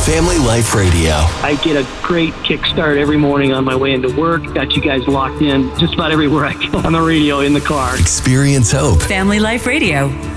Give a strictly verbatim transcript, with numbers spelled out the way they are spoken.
Family Life Radio. I get a great kickstart every morning on my way into work. Got you guys locked in just about everywhere I go on the radio in the car. Experience hope. Family Life Radio.